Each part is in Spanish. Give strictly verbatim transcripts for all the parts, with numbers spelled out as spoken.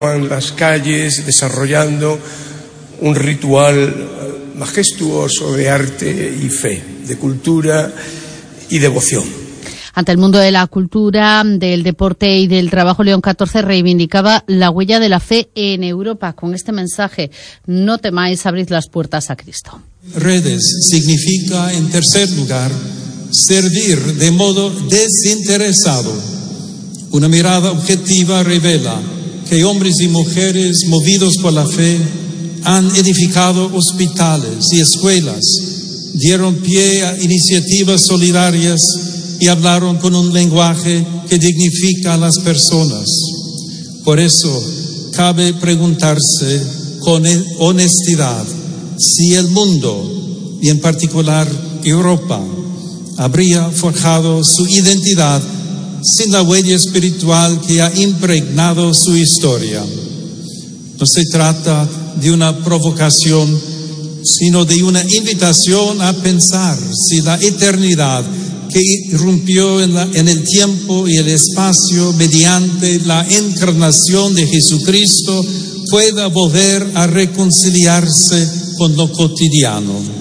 en las calles desarrollando un ritual majestuoso de arte y fe, de cultura y devoción. Ante el mundo de la cultura, del deporte y del trabajo, León catorce reivindicaba la huella de la fe en Europa con este mensaje: no temáis, abrid las puertas a Cristo. Redes significa, en tercer lugar, servir de modo desinteresado. Una mirada objetiva revela que hombres y mujeres movidos por la fe han edificado hospitales y escuelas, dieron pie a iniciativas solidarias y hablaron con un lenguaje que dignifica a las personas. Por eso cabe preguntarse con honestidad si el mundo, y en particular Europa, habría forjado su identidad sin la huella espiritual que ha impregnado su historia. No se trata de una provocación, sino de una invitación a pensar si la eternidad que irrumpió en, la, en el tiempo y el espacio mediante la encarnación de Jesucristo pueda volver a reconciliarse con lo cotidiano.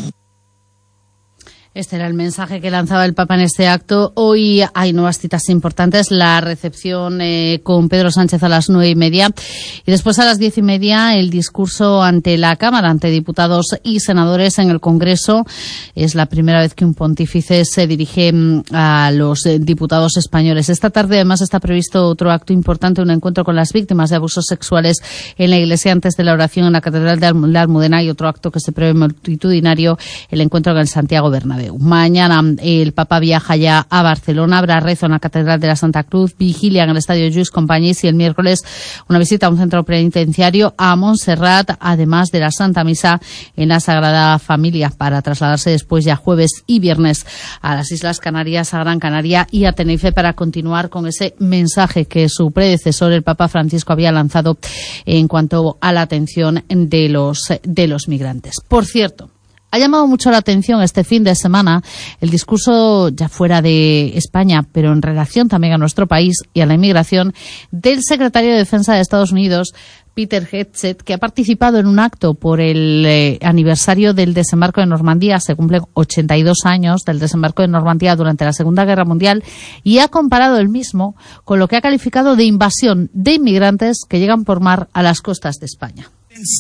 Este era el mensaje que lanzaba el Papa en este acto. Hoy hay nuevas citas importantes. La recepción eh, con Pedro Sánchez a las nueve y media. Y después a las diez y media el discurso ante la Cámara, ante diputados y senadores en el Congreso. Es la primera vez que un pontífice se dirige a los diputados españoles. Esta tarde además está previsto otro acto importante, un encuentro con las víctimas de abusos sexuales en la Iglesia antes de la oración en la Catedral de la Almudena, y otro acto que se prevé multitudinario, el encuentro en el Santiago Bernabéu. Mañana el Papa viaja ya a Barcelona, habrá rezo en la Catedral de la Santa Cruz, vigilia en el Estadio Lluís Companys y el miércoles una visita a un centro penitenciario a Montserrat, además de la Santa Misa en la Sagrada Familia, para trasladarse después ya jueves y viernes a las Islas Canarias, a Gran Canaria y a Tenerife, para continuar con ese mensaje que su predecesor, el Papa Francisco, había lanzado en cuanto a la atención de los, de los migrantes. Por cierto, ha llamado mucho la atención este fin de semana el discurso, ya fuera de España, pero en relación también a nuestro país y a la inmigración, del secretario de Defensa de Estados Unidos, Peter Hegseth, que ha participado en un acto por el eh, aniversario del desembarco de Normandía. Se cumplen ochenta y dos años del desembarco de Normandía durante la Segunda Guerra Mundial, y ha comparado el mismo con lo que ha calificado de invasión de inmigrantes que llegan por mar a las costas de España.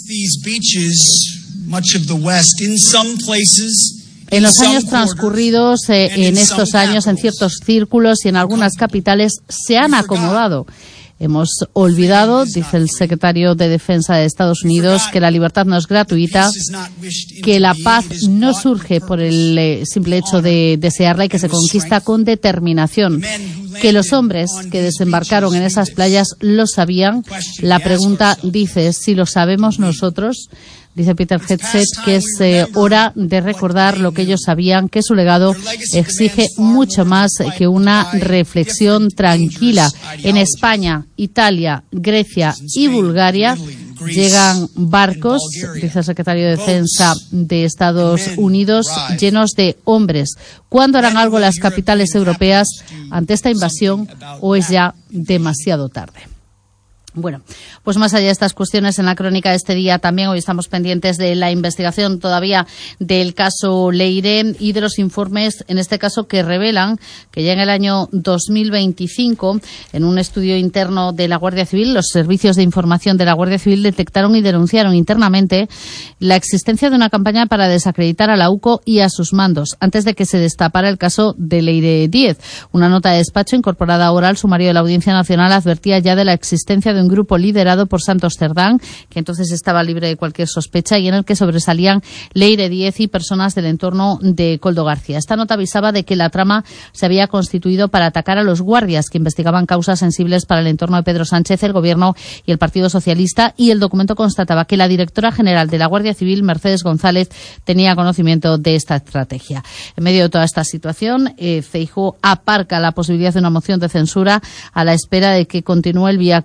En los años transcurridos, eh, en estos años, en ciertos círculos y en algunas capitales, se han acomodado. Hemos olvidado, dice el secretario de Defensa de Estados Unidos, que la libertad no es gratuita, que la paz no surge por el eh, simple hecho de desearla y que se conquista con determinación, que los hombres que desembarcaron en esas playas lo sabían. La pregunta, dice, si lo sabemos nosotros. Dice Peter Hegseth que es eh, hora de recordar lo que ellos sabían, que su legado exige mucho más que una reflexión tranquila. En España, Italia, Grecia y Bulgaria llegan barcos, dice el secretario de Defensa de Estados Unidos, llenos de hombres. ¿Cuándo harán algo las capitales europeas ante esta invasión, o es ya demasiado tarde? Bueno, pues más allá de estas cuestiones, en la crónica de este día también hoy estamos pendientes de la investigación todavía del caso Leire y de los informes, en este caso, que revelan que ya en el año dos mil veinticinco, en un estudio interno de la Guardia Civil, los servicios de información de la Guardia Civil detectaron y denunciaron internamente la existencia de una campaña para desacreditar a la U C O y a sus mandos, antes de que se destapara el caso de Leire Díez. Una nota de despacho incorporada ahora al sumario de la Audiencia Nacional advertía ya de la existencia de un grupo liderado por Santos Cerdán, que entonces estaba libre de cualquier sospecha, y en el que sobresalían Leire Díez y personas del entorno de Koldo García. Esta nota avisaba de que la trama se había constituido para atacar a los guardias que investigaban causas sensibles para el entorno de Pedro Sánchez, el Gobierno y el Partido Socialista, y el documento constataba que la directora general de la Guardia Civil, Mercedes González, tenía conocimiento de esta estrategia. En medio de toda esta situación, eh, Feijóo aparca la posibilidad de una moción de censura a la espera de que continúe el Vía Crucis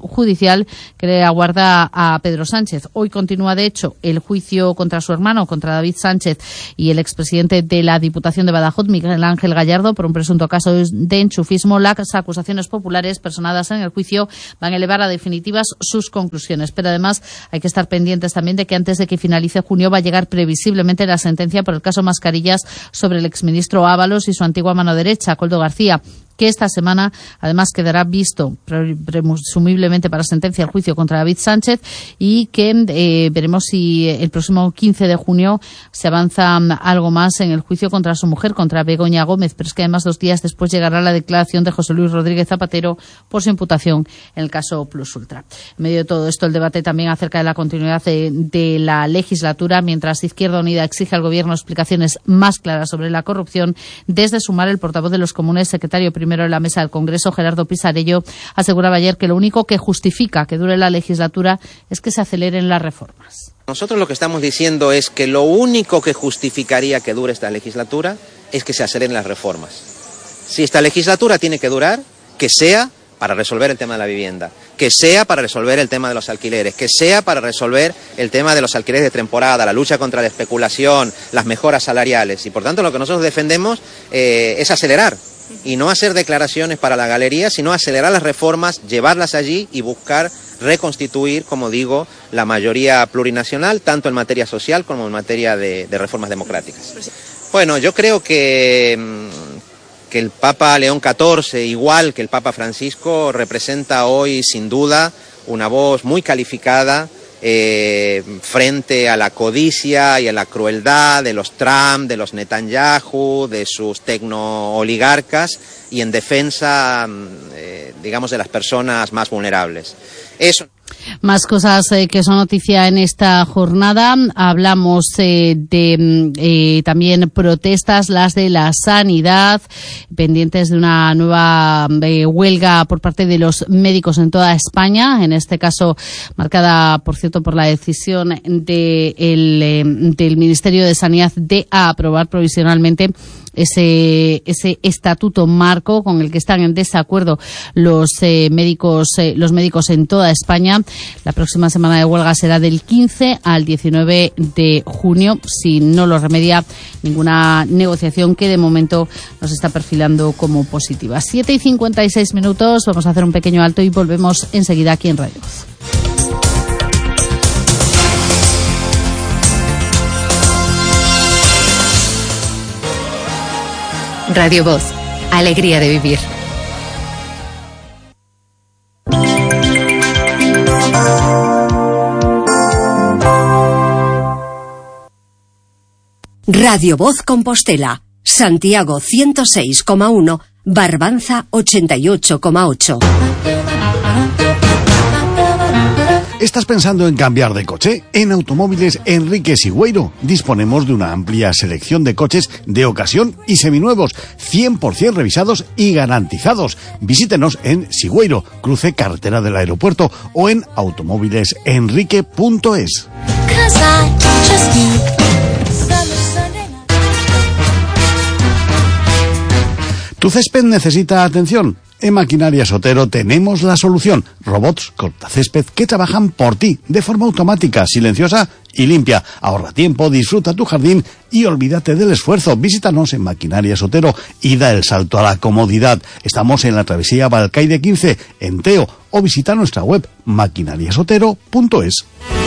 judicial que le aguarda a Pedro Sánchez. Hoy continúa, de hecho, el juicio contra su hermano, contra David Sánchez y el expresidente de la Diputación de Badajoz, Miguel Ángel Gallardo, por un presunto caso de enchufismo. Las acusaciones populares personadas en el juicio van a elevar a definitivas sus conclusiones. Pero además hay que estar pendientes también de que antes de que finalice junio va a llegar previsiblemente la sentencia por el caso Mascarillas sobre el exministro Ábalos y su antigua mano derecha, Koldo García, que esta semana además quedará visto presumiblemente para sentencia el juicio contra David Sánchez, y que eh, veremos si el próximo quince de junio se avanza algo más en el juicio contra su mujer, contra Begoña Gómez. Pero es que además dos días después llegará la declaración de José Luis Rodríguez Zapatero por su imputación en el caso Plus Ultra. En medio de todo esto, el debate también acerca de la continuidad de, de la legislatura, mientras Izquierda Unida exige al Gobierno explicaciones más claras sobre la corrupción. Desde Sumar, el portavoz de los comunes, secretario primero primero en la mesa del Congreso, Gerardo Pisarello, aseguraba ayer que lo único que justifica que dure la legislatura es que se aceleren las reformas. Nosotros lo que estamos diciendo es que lo único que justificaría que dure esta legislatura es que se aceleren las reformas. Si esta legislatura tiene que durar, que sea para resolver el tema de la vivienda, que sea para resolver el tema de los alquileres, que sea para resolver el tema de los alquileres de temporada, la lucha contra la especulación, las mejoras salariales. Y por tanto lo que nosotros defendemos eh, es acelerar. Y no hacer declaraciones para la galería, sino acelerar las reformas, llevarlas allí y buscar reconstituir, como digo, la mayoría plurinacional, tanto en materia social como en materia de, de reformas democráticas. Bueno, yo creo que, que el Papa León catorce, igual que el Papa Francisco, representa hoy, sin duda, una voz muy calificada Eh, frente a la codicia y a la crueldad de los Trump, de los Netanyahu, de sus tecno-oligarcas, y en defensa, eh, digamos, de las personas más vulnerables. Eso. Más cosas eh, que son noticia en esta jornada. Hablamos eh, de eh, también protestas, las de la sanidad, pendientes de una nueva eh, huelga por parte de los médicos en toda España, en este caso marcada, por cierto, por la decisión de el, eh, del Ministerio de Sanidad de aprobar provisionalmente ese ese estatuto marco con el que están en desacuerdo los eh, médicos eh, los médicos en toda España. La próxima semana de huelga será del quince al diecinueve de junio, si no lo remedia ninguna negociación que de momento nos está perfilando como positiva. siete y cincuenta y seis minutos, vamos a hacer un pequeño alto y volvemos enseguida aquí en Radio Voz. Radio Voz, alegría de vivir. Radio Voz Compostela, Santiago ciento seis coma uno, Barbanza ochenta y ocho coma ocho. ¿Estás pensando en cambiar de coche? En Automóviles Enrique Sigüeiro disponemos de una amplia selección de coches de ocasión y seminuevos, cien por ciento revisados y garantizados. Visítenos en Sigüeiro, cruce carretera del aeropuerto, o en automóviles enrique punto es. ¿Tu césped necesita atención? En Maquinaria Sotero tenemos la solución. Robots cortacésped que trabajan por ti de forma automática, silenciosa y limpia. Ahorra tiempo, disfruta tu jardín y olvídate del esfuerzo. Visítanos en Maquinaria Sotero y da el salto a la comodidad. Estamos en la travesía Balcaide quince, en Teo, o visita nuestra web maquinaria sotero punto es.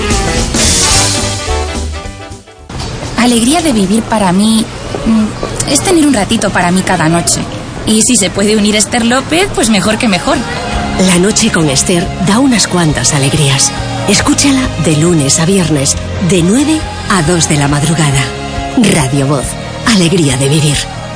Alegría de vivir para mí es tener un ratito para mí cada noche. Y si se puede unir Esther López, pues mejor que mejor. La noche con Esther da unas cuantas alegrías. Escúchala de lunes a viernes, de nueve a dos de la madrugada. Radio Voz, alegría de vivir.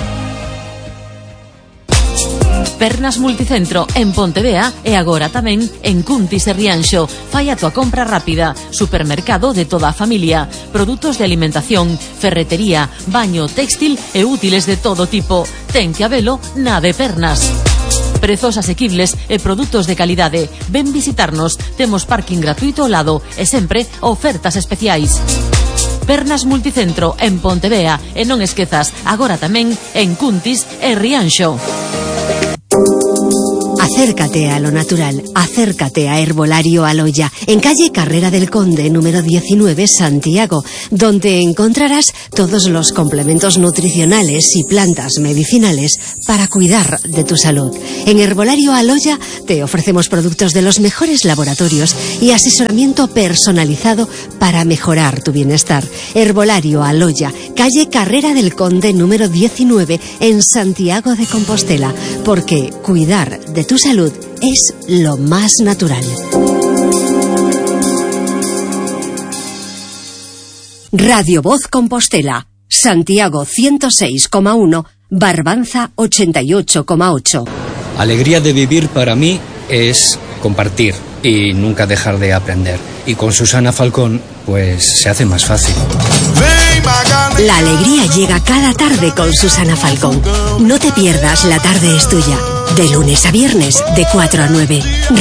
Pernas Multicentro en Pontevea e agora tamén en Cuntis e Rianxo. Fai a tua compra rápida. Supermercado de toda a familia. Produtos de alimentación, ferretería, baño, textil e útiles de todo tipo. Ten que habelo na de Pernas. Prezos asequibles e produtos de calidade. Ven visitarnos. Temos parking gratuito ao lado e sempre ofertas especiais. Pernas Multicentro en Pontevea e non esquezas, agora tamén en Cuntis e Rianxo. Acércate a lo natural, acércate a Herbolario Aloya, en calle Carrera del Conde, número diecinueve, Santiago, donde encontrarás todos los complementos nutricionales y plantas medicinales para cuidar de tu salud. En Herbolario Aloya te ofrecemos productos de los mejores laboratorios y asesoramiento personalizado para mejorar tu bienestar. Herbolario Aloya, calle Carrera del Conde, número diecinueve, en Santiago de Compostela, porque cuidar de tu salud es lo más natural. Radio Voz Compostela, Santiago ciento seis coma uno, Barbanza ochenta y ocho coma ocho. Alegría de vivir para mí es compartir y nunca dejar de aprender. Y con Susana Falcón, pues se hace más fácil. La alegría llega cada tarde con Susana Falcón. No te pierdas La Tarde es Tuya, de lunes a viernes, de cuatro a nueve.